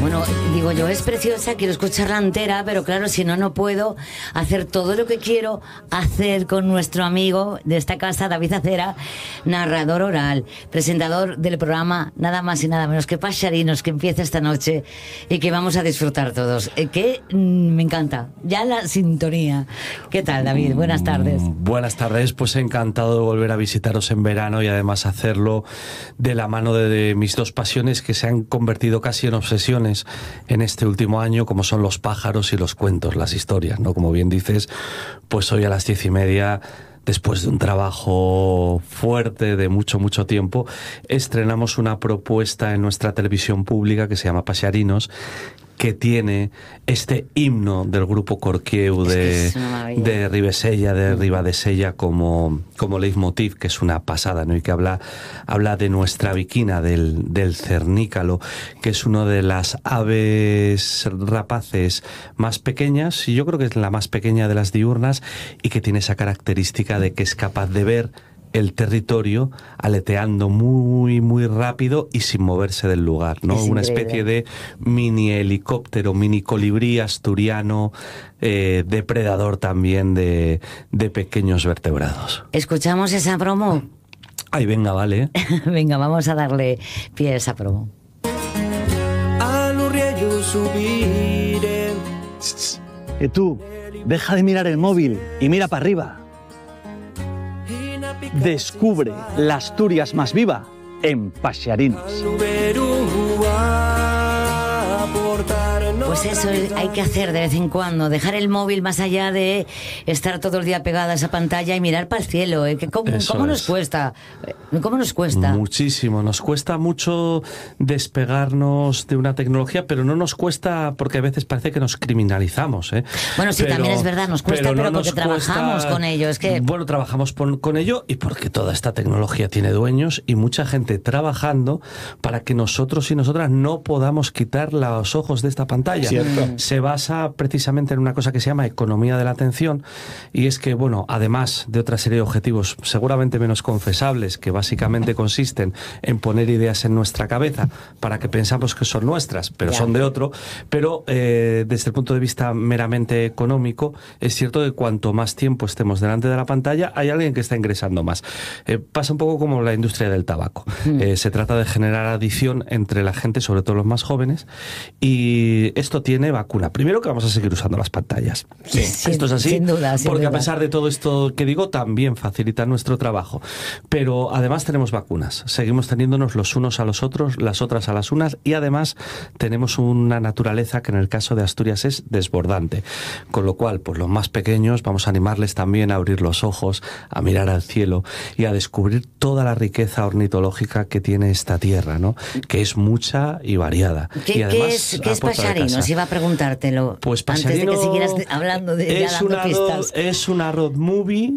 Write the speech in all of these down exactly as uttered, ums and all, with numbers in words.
Bueno, digo yo, es preciosa, quiero escucharla entera, pero claro, si no, no puedo hacer todo lo que quiero hacer con nuestro amigo de esta casa, David Acera, narrador oral, presentador del programa Nada Más y Nada Menos que Paxarinos, que empieza esta noche y que vamos a disfrutar todos. Eh, que mm, me encanta, ya la sintonía. ¿Qué tal, David? Buenas tardes. Mm, buenas tardes, pues encantado de volver a visitaros en verano y además hacerlo de la mano de, de mis dos pasiones que se han convertido casi en obsesiones en este último año, como son los pájaros y los cuentos, las historias, ¿no? Como bien dices, pues hoy a las diez y media, después de un trabajo fuerte de mucho, mucho tiempo, estrenamos una propuesta en nuestra televisión pública que se llama Paxarinos, que tiene este himno del grupo Corquieu de, es que es de Ribesella, de Ribadesella como, como leitmotiv, que es una pasada, ¿no? Y que habla, habla de nuestra viquina, del, del cernícalo, que es una de las aves rapaces más pequeñas, y yo creo que es la más pequeña de las diurnas, y que tiene esa característica de que es capaz de ver el territorio aleteando muy, muy rápido y sin moverse del lugar, ¿no? Es Una increíble. especie de mini helicóptero, mini colibrí asturiano, eh, depredador también de, de pequeños vertebrados. ¿Escuchamos esa promo? Ay, venga, vale. Venga, vamos a darle pie a esa promo. A los riellos subiré. Y tú, deja de mirar el móvil y mira para arriba. Descubre la Asturias más viva en Paxarinos. Pues eso hay que hacer de vez en cuando, dejar el móvil más allá de estar todo el día pegada a esa pantalla y mirar para el cielo. ¿eh? Que ¿Cómo, cómo nos es. cuesta? ¿Cómo nos cuesta? Muchísimo. Nos cuesta mucho despegarnos de una tecnología, pero no nos cuesta porque a veces parece que nos criminalizamos. ¿eh? Bueno, sí, pero, también es verdad, nos cuesta, pero, no porque nos trabajamos cuesta, con ello. Es que... Bueno, trabajamos por, con ello y porque toda esta tecnología tiene dueños y mucha gente trabajando para que nosotros y nosotras no podamos quitar los ojos de esta pantalla. Cierto. Se basa precisamente en una cosa que se llama economía de la atención, y es que, bueno, además de otra serie de objetivos seguramente menos confesables, que básicamente consisten en poner ideas en nuestra cabeza para que pensamos que son nuestras, pero Ya. son de otro, pero eh, desde el punto de vista meramente económico, es cierto que cuanto más tiempo estemos delante de la pantalla, hay alguien que está ingresando más. Eh, pasa un poco como la industria del tabaco. Mm. Eh, se trata de generar adicción entre la gente, sobre todo los más jóvenes, y esto tiene vacuna. Primero, que vamos a seguir usando las pantallas. Sí, sin- Esto es así, sin duda, sin porque duda. a pesar de todo esto que digo, también facilita nuestro trabajo. Pero además tenemos vacunas. Seguimos teniéndonos los unos a los otros, las otras a las unas, y además tenemos una naturaleza que en el caso de Asturias es desbordante. Con lo cual, pues los más pequeños vamos a animarles también a abrir los ojos, a mirar al cielo y a descubrir toda la riqueza ornitológica que tiene esta tierra, ¿no? Que es mucha y variada. ¿Qué, y además, ¿qué es, qué a es puerta de Paxarinos? casa. Iba a preguntártelo Pues antes de Paxarino que siguieras hablando de ya es dando una road, pistas. es una road movie,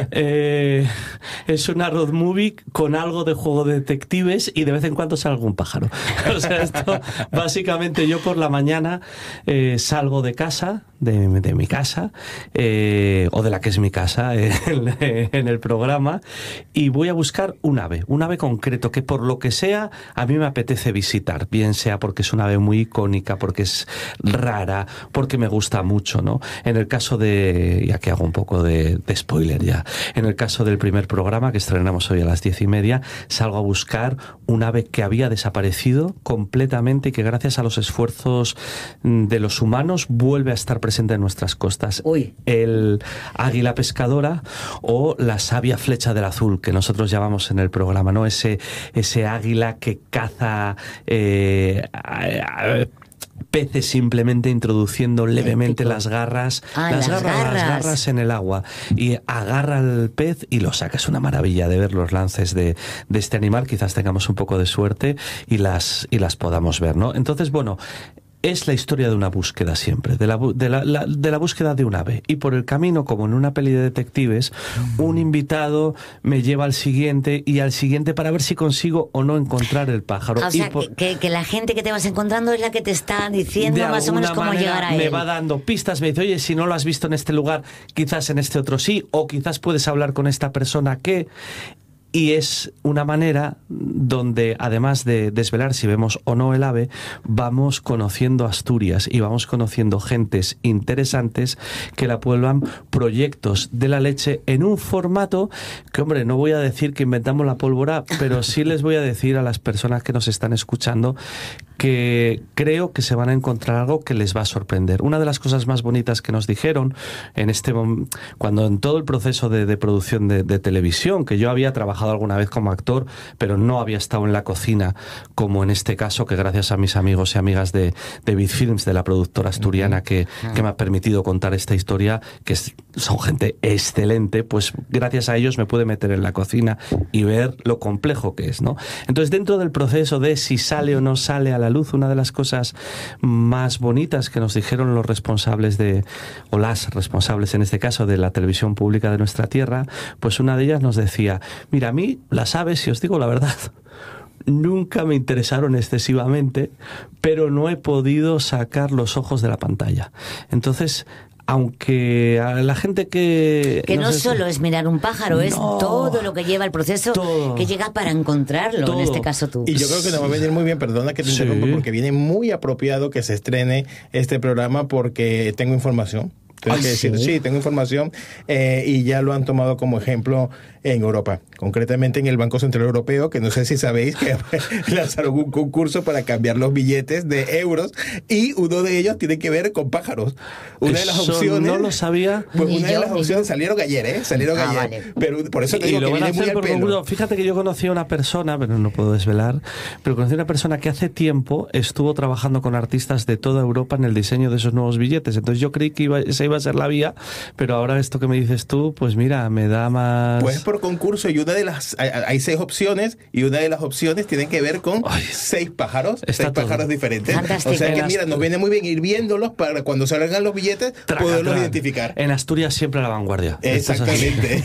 eh, es una road movie con algo de juego de detectives y de vez en cuando sale algún pájaro. O sea, esto básicamente yo por la mañana eh, salgo de casa, de, de mi casa, eh, o de la que es mi casa eh, en, en el programa, y voy a buscar un ave, un ave concreto que por lo que sea a mí me apetece visitar, bien sea porque es una ave muy icónica, porque es rara, porque me gusta mucho, ¿no? En el caso de, ya que hago un poco de, de spoiler ya, en el caso del primer programa que estrenamos hoy a las diez y media, salgo a buscar un ave que había desaparecido completamente y que gracias a los esfuerzos de los humanos vuelve a estar presente en nuestras costas. Uy. El águila pescadora o la sabia flecha del azul, que nosotros llamamos en el programa, ¿no? Ese, ese águila que caza eh, a- a- peces simplemente introduciendo levemente Épico. las garras, Ah, las, las garras, las garras. garras en el agua, y agarra al pez y lo saca. Es una maravilla de ver los lances de, de este animal. Quizás tengamos un poco de suerte y las, y las podamos ver, ¿no? Entonces, bueno, es la historia de una búsqueda siempre, de la, bu- de, la, la- de la búsqueda de un ave. Y por el camino, como en una peli de detectives, un invitado me lleva al siguiente y al siguiente para ver si consigo o no encontrar el pájaro. O Y sea, por- que, que la gente que te vas encontrando es la que te está diciendo de más o menos alguna cómo manera llegar a me él. va dando pistas, me dice, oye, si no lo has visto en este lugar, quizás en este otro sí, o quizás puedes hablar con esta persona que... Y es una manera donde, además de desvelar si vemos o no el AVE, vamos conociendo Asturias y vamos conociendo gentes interesantes que la pueblan, proyectos de la leche en un formato que, hombre, no voy a decir que inventamos la pólvora, pero sí les voy a decir a las personas que nos están escuchando que creo que se van a encontrar algo que les va a sorprender. Una de las cosas más bonitas que nos dijeron en este cuando en todo el proceso de, de producción de, de televisión, que yo había trabajado alguna vez como actor, pero no había estado en la cocina, como en este caso, que gracias a mis amigos y amigas de, de Bitfilms, de la productora asturiana, que, que me ha permitido contar esta historia, que es, son gente excelente, pues gracias a ellos me pude meter en la cocina y ver lo complejo que es, ¿no? Entonces, dentro del proceso de si sale o no sale a la luz, una de las cosas más bonitas que nos dijeron los responsables de, o las responsables en este caso, de la televisión pública de nuestra tierra, pues una de ellas nos decía, mira, a mí las aves, si os digo la verdad, nunca me interesaron excesivamente, pero no he podido sacar los ojos de la pantalla. Entonces, aunque a la gente que... Que no, no sé solo si... es mirar un pájaro, no, es todo lo que lleva el proceso, todo, que llega para encontrarlo, todo. En este caso tú. Y yo creo que nos va a venir muy bien, perdona que te sí. interrumpa, porque viene muy apropiado que se estrene este programa porque tengo información. Tengo ¿Ah, que decir, sí? sí, tengo información eh, y ya lo han tomado como ejemplo en Europa, concretamente en el Banco Central Europeo, que no sé si sabéis que lanzaron un concurso para cambiar los billetes de euros y uno de ellos tiene que ver con pájaros. Una eso de las opciones... no lo sabía. Pues Ni una yo, de las opciones yo. salieron ayer, ¿eh? Salieron ah, ayer. Vale. Pero por eso te y digo que viene muy al pelo. Concurso. Fíjate que yo conocí a una persona, pero no puedo desvelar, pero conocí a una persona que hace tiempo estuvo trabajando con artistas de toda Europa en el diseño de esos nuevos billetes. Entonces yo creí que iba, esa iba a ser la vía, pero ahora esto que me dices tú, pues mira, me da más... Pues por concurso, y una de las... Hay, hay seis opciones, y una de las opciones tiene que ver con Ay, seis pájaros, seis todo. pájaros diferentes. Fantástico. O sea que mira, nos viene muy bien ir viéndolos para cuando salgan los billetes, traga, poderlos traga. identificar. En Asturias siempre a la vanguardia. Exactamente.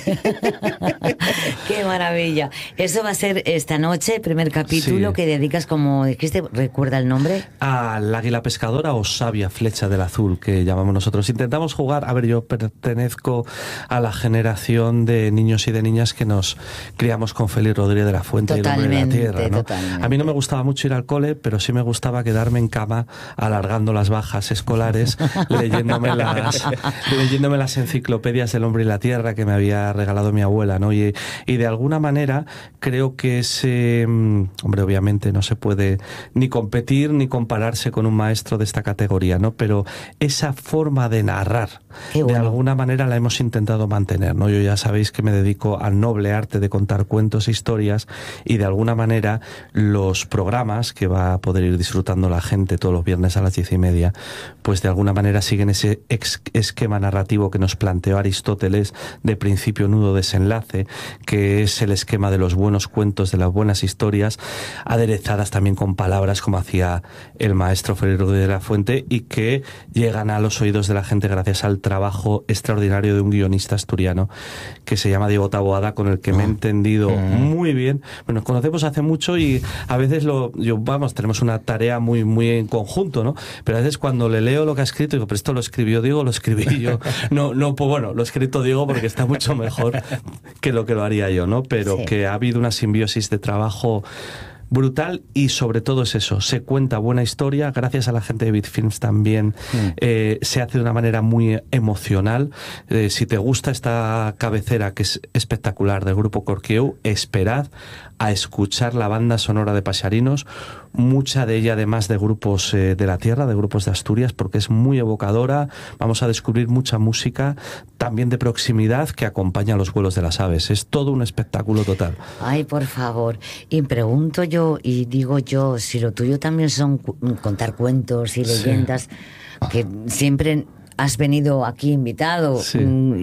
Qué maravilla. Eso va a ser esta noche, el primer capítulo sí. que dedicas, como dijiste, ¿recuerda el nombre? Al águila pescadora o sabia flecha del azul, que llamamos nosotros. Intentamos jugar, a ver, yo pertenezco a la generación de niños y de niñas que nos criamos con Félix Rodríguez de la Fuente totalmente, y el Hombre de la Tierra, ¿no? Totalmente. A mí no me gustaba mucho ir al cole, pero sí me gustaba quedarme en cama alargando las bajas escolares, leyéndome las leyéndome las enciclopedias del Hombre y la Tierra que me había regalado mi abuela, ¿no? Y, y de alguna manera creo que ese... Hombre, obviamente no se puede ni competir ni compararse con un maestro de esta categoría, ¿no? Pero esa forma de narrar, bueno. de alguna manera la hemos intentado mantener, ¿no? Yo ya sabéis que me dedico al noble arte de contar cuentos e historias, y de alguna manera los programas que va a poder ir disfrutando la gente todos los viernes a las diez y media, pues de alguna manera siguen ese ex esquema narrativo que nos planteó Aristóteles de principio, nudo, desenlace, que es el esquema de los buenos cuentos, de las buenas historias, aderezadas también con palabras como hacía el maestro Félix Rodríguez de la Fuente, y que llegan a los oídos de la gente gracias al trabajo extraordinario de un guionista asturiano que se llama Diego Taboada, con el que me he entendido muy bien. Bueno, nos conocemos hace mucho y a veces lo, yo, vamos, tenemos una tarea muy, muy en conjunto, ¿no? Pero a veces cuando le leo lo que ha escrito, digo, pero esto lo escribió Diego, lo escribí yo. No, no, pues bueno, lo he escrito Diego porque está mucho mejor que lo que lo haría yo, ¿no? Pero sí. que ha habido una simbiosis de trabajo brutal, y sobre todo es eso, se cuenta buena historia, gracias a la gente de Bitfilms también mm. eh, se hace de una manera muy emocional. Eh, si te gusta esta cabecera que es espectacular del grupo Corquieu, esperad a escuchar la banda sonora de Paxarinos, mucha de ella además de grupos eh, de la tierra, de grupos de Asturias, porque es muy evocadora. Vamos a descubrir mucha música también de proximidad que acompaña a los vuelos de las aves. Es todo un espectáculo total. Ay, por favor. Y pregunto yo, y digo yo, si lo tuyo también son cu contar cuentos y leyendas, sí. que siempre has venido aquí invitado, sí.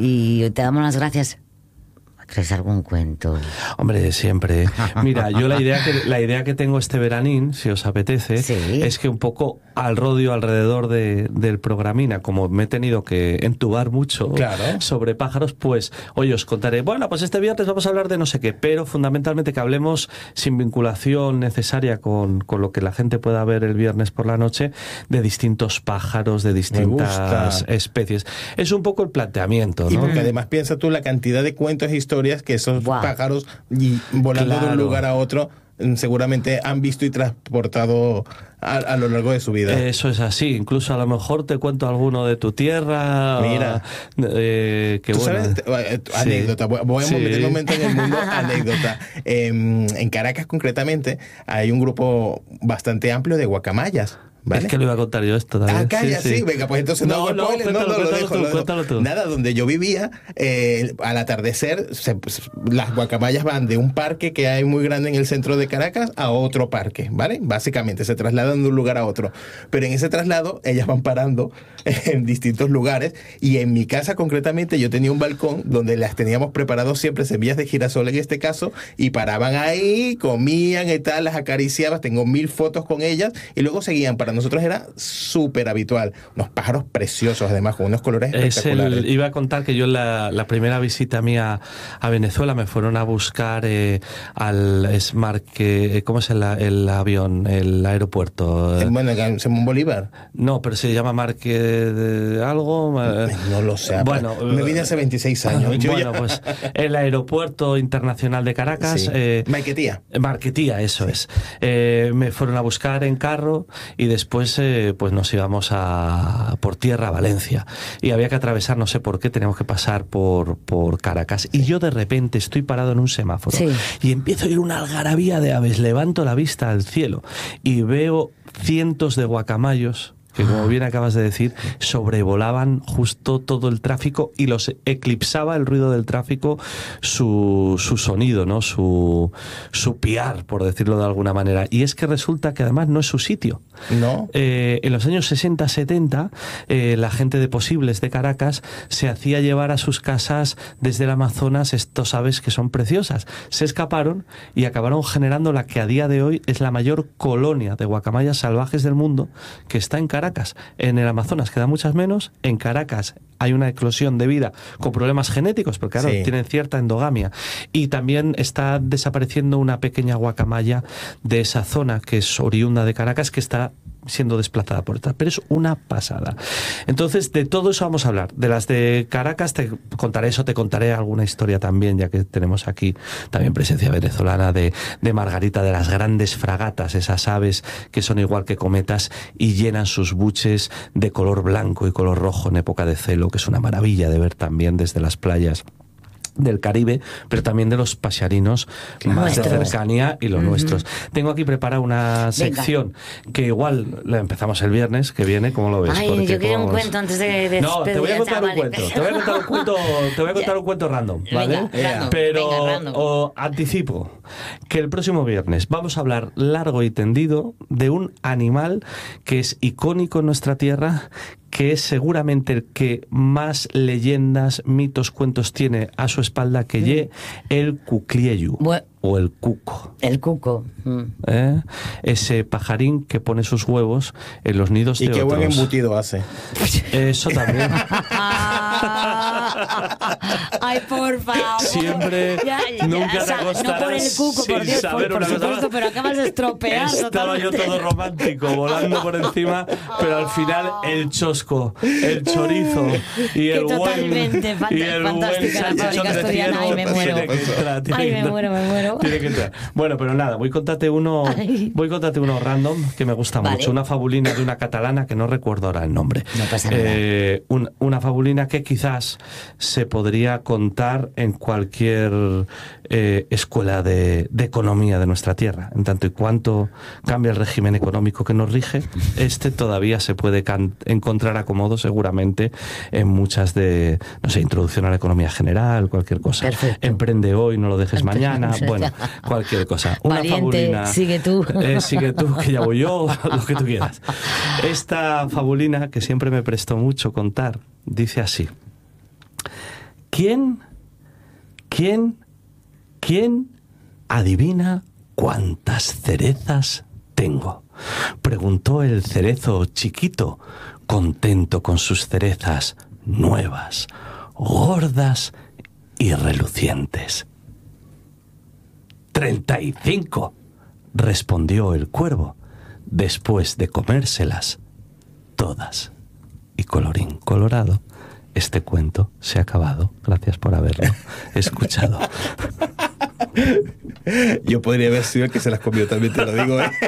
y te damos las gracias. ¿Traes algún cuento? Hombre, siempre. Mira, yo la idea que, la idea que tengo este veranín, si os apetece, sí. es que un poco al rodio alrededor de, del programina, como me he tenido que entubar mucho Claro. sobre pájaros, pues hoy os contaré, bueno, pues este viernes vamos a hablar de no sé qué, pero fundamentalmente que hablemos sin vinculación necesaria con, con lo que la gente pueda ver el viernes por la noche, de distintos pájaros, de distintas gusta. especies. Es un poco el planteamiento, Y ¿no? porque además piensa tú la cantidad de cuentos e historias que esos Guau. pájaros y volando de Claro. un lugar a otro mm, seguramente han visto y transportado a, a lo largo de su vida. Eso es así, incluso a lo mejor te cuento alguno de tu tierra. Mira. Eh, que ¿Tú bueno. sabes? Eh, Sí. Anécdota, voy voy a Sí. meter un momento en el mundo anécdota. Eh, en Caracas concretamente hay un grupo bastante amplio de guacamayas. ¿Vale? Es que lo iba a contar yo esto también. Ah, calla, sí, venga, pues entonces no, No, hago no, spoiler, no, cuéntalo, no, lo cuéntalo dejo, tú, lo dejo. cuéntalo tú. Nada, donde yo vivía, eh, al atardecer, se- pues, las guacamayas van de un parque que hay muy grande en el centro de Caracas a otro parque, ¿vale? Básicamente se trasladan de un lugar a otro. Pero en ese traslado, ellas van parando en distintos lugares, y en mi casa concretamente yo tenía un balcón donde las teníamos preparados siempre, semillas de girasol en este caso, y paraban ahí, comían y tal, las acariciabas, tengo mil fotos con ellas, y luego seguían. Para nosotros era súper habitual. Unos pájaros preciosos, además, con unos colores Es espectaculares. el, iba a contar que yo la, la primera visita mía a Venezuela me fueron a buscar eh, al Smart, que, ¿cómo es el, el avión? El aeropuerto. Eh, Bueno, en Simón Bolívar. No, pero se llama Marque de algo. eh, No lo sé. Bueno, me vine hace veintiséis años. Yo Bueno, ya- pues el aeropuerto internacional de Caracas. Sí. eh, Maiquetía. Marquetía, eso es. Eh, me fueron a buscar en carro y después eh, pues nos íbamos a por tierra a Valencia. Y había que atravesar, no sé por qué, teníamos que pasar por, por Caracas. Y yo de repente estoy parado en un semáforo Sí. y empiezo a ir una algarabía de aves. Levanto la vista al cielo y veo cientos de guacamayos que, como bien acabas de decir, sobrevolaban justo todo el tráfico y los eclipsaba el ruido del tráfico, su, su sonido, ¿no? Su, su piar, por decirlo de alguna manera. Y es que resulta que además no es su sitio. No. Eh, en los años sesenta setenta, eh, la gente de Posibles de Caracas se hacía llevar a sus casas desde el Amazonas estos aves que son preciosas. Se escaparon y acabaron generando la que a día de hoy es la mayor colonia de guacamayas salvajes del mundo, que está en Caracas. En el Amazonas quedan muchas menos. En Caracas hay una eclosión de vida con problemas genéticos, porque claro, Sí. tienen cierta endogamia. Y también está desapareciendo una pequeña guacamaya de esa zona, que es oriunda de Caracas, que está siendo desplazada por esta, pero es una pasada. Entonces, de todo eso vamos a hablar. De las de Caracas te contaré eso, te contaré alguna historia también, ya que tenemos aquí también presencia venezolana de, de Margarita, de las grandes fragatas, esas aves que son igual que cometas y llenan sus buches de color blanco y color rojo en época de celo, que es una maravilla de ver también desde las playas del Caribe, pero también de los pasearinos más de Nuestros. cercanía y los Ujú. nuestros. Tengo aquí preparada una sección que igual la empezamos el viernes que viene, ¿cómo lo ves? Ay, Porque yo quería un como- cuento antes de despedir. No, te voy a contar un vale. cuento. Te voy a contar un cuento, te voy a contar un cuento random, ¿vale? Venga, random, Pero venga, random. o anticipo que el próximo viernes vamos a hablar largo y tendido de un animal que es icónico en nuestra tierra, que es seguramente el que más leyendas, mitos, cuentos tiene a su espalda, que lle el cuclieyu, Bue- o el cuco. El cuco. Mm. ¿eh? Ese pajarín que pone sus huevos en los nidos Y de qué buen otros. embutido hace. Eso también. Ay, por favor. Siempre, Ya, ya, nunca o sea, te no acostarás por el cuco, por sin Dios, saber por, por una cosa supuesto, más. pero acabas de estropear Estaba yo totalmente. todo romántico, volando por encima, pero al final el chosco, el chorizo y Que el buen, totalmente fanta- y el buen fantástica la salchichón fábrica de asturiana. Ay, me ciervo muero. tiene que entrar, tiene Ay, que me entrar. muero, me muero. Tiene que entrar. Bueno, pero nada, voy a contarte uno, Ay. voy a contarte uno random que me gusta Vale. mucho, una fabulina de una catalana que no recuerdo ahora el nombre. No pasa nada. Eh, un- una fabulina que quizás se podría contar en cualquier eh, escuela de, de economía de nuestra tierra. En tanto y cuanto cambia el régimen económico que nos rige, este todavía se puede can- encontrar acomodo seguramente en muchas de, no sé, introducción a la economía general, cualquier cosa. Perfecto. Emprende hoy, no lo dejes mañana, bueno, cualquier cosa. Una Valiente, fabulina, sigue tú. eh, sigue tú, que ya voy yo, lo que tú quieras. Esta fabulina, que siempre me prestó mucho contar, dice así: ¿Quién, quién, quién adivina cuántas cerezas tengo? Preguntó el cerezo chiquito, contento con sus cerezas nuevas, gordas y relucientes. Treinta y cinco, respondió el cuervo, después de comérselas todas. Y colorín colorado, este cuento se ha acabado. Gracias por haberlo escuchado. Yo podría haber sido el que se las comió, también te lo digo, ¿eh?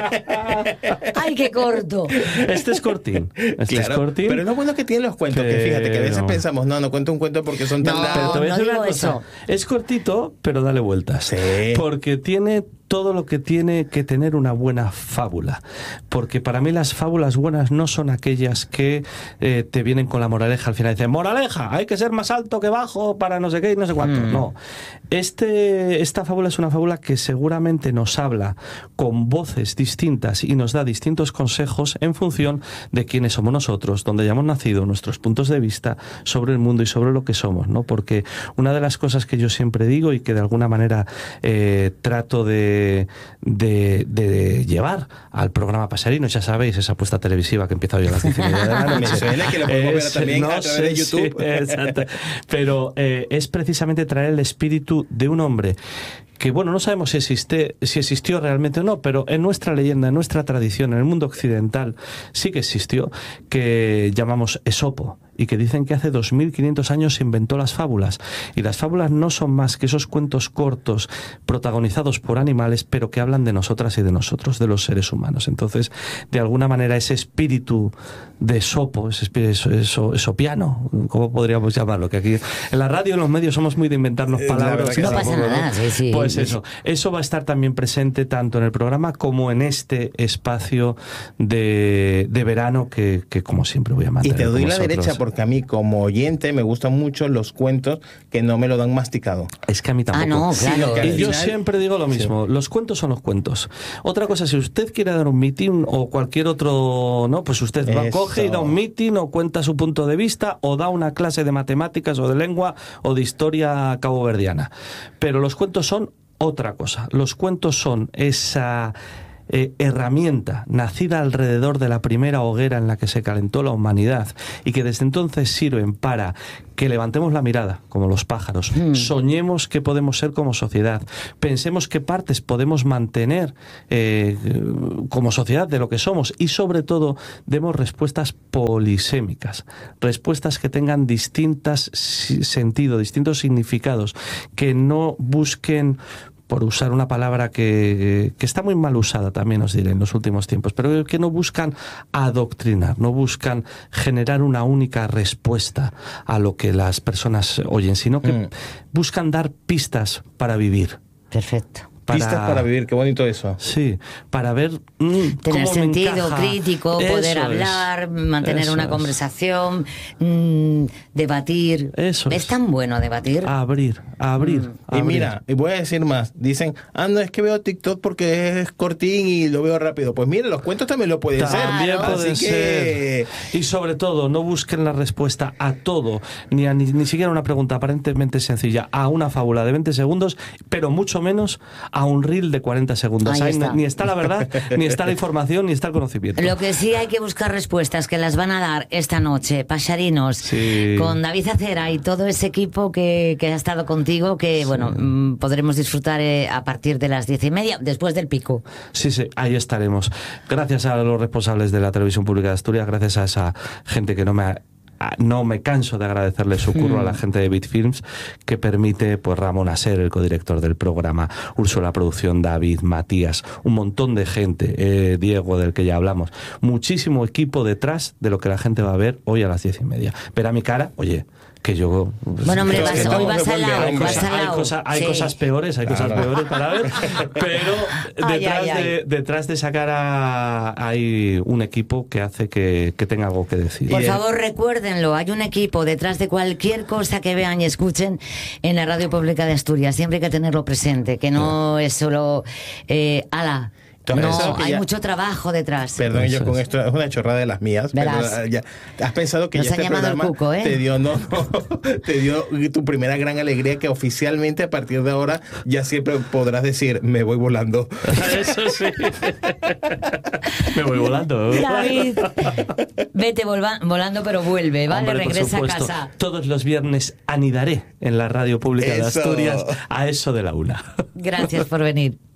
¡Ay, qué corto! Este es cortín. Este Claro, es cortín. pero lo bueno que tienen los cuentos, que fíjate que a veces Pero- pensamos, no, no cuento un cuento porque son tan No, largos. Pero te voy a no decir una digo cosa. eso. Es cortito, pero dale vueltas. Sí. Porque tiene todo lo que tiene que tener una buena fábula. Porque para mí las fábulas buenas no son aquellas que eh, te vienen con la moraleja al final. Dicen, moraleja, hay que ser más alto que bajo para no sé qué y no sé cuánto. Mm. No. Este, esta fábula es una fábula que seguramente nos habla con voces distintas y nos da distintos consejos en función de quiénes somos nosotros, dónde hayamos nacido, nuestros puntos de vista sobre el mundo y sobre lo que somos, ¿no? Porque una de las cosas que yo siempre digo y que de alguna manera eh, trato de, de, de llevar al programa Pasarinos, ya sabéis, esa apuesta televisiva que empieza hoy a las diez y media de la noche. Me suena que lo podemos ver también a través de YouTube. Sí, exacto. Pero eh, es precisamente traer el espíritu de un hombre que, bueno, no sabemos si existe, si existió realmente o no, pero en nuestra leyenda, en nuestra tradición, en el mundo occidental, sí que existió, que llamamos Esopo, y que dicen que hace dos mil quinientos años se inventó las fábulas. Y las fábulas no son más que esos cuentos cortos protagonizados por animales, pero que hablan de nosotras y de nosotros, de los seres humanos. Entonces, de alguna manera, ese espíritu de Esopo, ese espíritu eso, esopiano, ¿cómo podríamos llamarlo? Que aquí en la radio, en los medios, somos muy de inventarnos Eh, la palabras. verdad que No sí. pasa Tampoco, nada, sí, sí. Pues eso, eso va a estar también presente tanto en el programa como en este espacio de, de verano que, que, como siempre, voy a Y mantener te doy con la vosotros. derecha porque a mí como oyente me gustan mucho los cuentos que no me lo dan masticado. Es que a mí tampoco. Ah, no, Sí, claro. lo que al Y yo final- siempre digo lo mismo, los cuentos son los cuentos. Otra cosa, si usted quiere dar un meeting o cualquier otro, no, pues usted va, Eso. coge y da un meeting o cuenta su punto de vista o da una clase de matemáticas o de lengua o de historia caboverdiana. Pero los cuentos son otra cosa. Los cuentos son esa eh, herramienta nacida alrededor de la primera hoguera en la que se calentó la humanidad y que desde entonces sirven para que levantemos la mirada, como los pájaros, Mm. soñemos qué podemos ser como sociedad, pensemos qué partes podemos mantener eh, como sociedad de lo que somos y sobre todo demos respuestas polisémicas, respuestas que tengan distintas si- sentido, distintos significados, que no busquen, por usar una palabra que, que está muy mal usada también os diré en los últimos tiempos, pero que no buscan adoctrinar, no buscan generar una única respuesta a lo que las personas oyen, sino que Mm. buscan dar pistas para vivir. Perfecto. Para, Pistas para vivir, qué bonito eso. Sí, para ver mm, Tener cómo me sentido encaja. crítico, Eso poder es, hablar, mantener eso una es. conversación, mm, debatir. Eso es es. tan bueno debatir. Abrir, abrir, Y abrir. mira, y voy a decir más. Dicen, ah, no, es que veo TikTok porque es cortín y lo veo rápido. Pues mira, los cuentos también lo pueden ser. También Claro. pueden Así que... ser. Y sobre todo, no busquen la respuesta a todo, ni, a, ni, ni siquiera una pregunta aparentemente sencilla, a una fábula de veinte segundos, pero mucho menos a un reel de cuarenta segundos. Ahí Ahí está. no- ni está la verdad, ni está la información, ni está el conocimiento. Lo que sí hay que buscar respuestas que las van a dar esta noche, Pasarinos, Sí. con David Acera y todo ese equipo que, que ha estado contigo, que bueno, mm, podremos disfrutar eh, a partir de las diez y media, después del pico. Sí, sí, ahí estaremos. Gracias a los responsables de la Televisión Pública de Asturias, gracias a esa gente que no me ha- no me canso de agradecerle su curro a la gente de Bitfilms, que permite, pues Ramón Aser, el codirector del programa, Úrsula Producción, David, Matías, un montón de gente, eh, Diego, del que ya hablamos, muchísimo equipo detrás de lo que la gente va a ver hoy a las diez y media. Verá mi cara, oye, que yo... Bueno, hombre, Pero vas, que hoy estamos vas al de lado, buen vas Cosa- al hay, lado. cosa- hay Sí. cosas peores, hay cosas Claro. peores para ver, pero Ay, detrás, ay, ay. De, detrás de esa cara hay un equipo que hace que, que tenga algo que decir. Por Y el- favor, recuérdenlo, hay un equipo detrás de cualquier cosa que vean y escuchen en la Radio Pública de Asturias. Siempre hay que tenerlo presente, que no es solo, eh, ala, ¿Tú has pensado No, que hay ya- mucho trabajo detrás. Perdón, yo Eso con es. esto es una chorrada de las mías. pero, Verás. ah, ya, has pensado que Nos ya han este llamado el programa cuco, ¿eh? te dio, no, no, te dio tu primera gran alegría, que oficialmente a partir de ahora ya siempre podrás decir, me voy volando. Eso sí. Me voy volando. David, vete volva- volando, pero vuelve, ¿vale? Hombre, por Regresa a supuesto. casa. Todos los viernes anidaré en la radio pública de Eso. Asturias a eso de la una. Gracias por venir.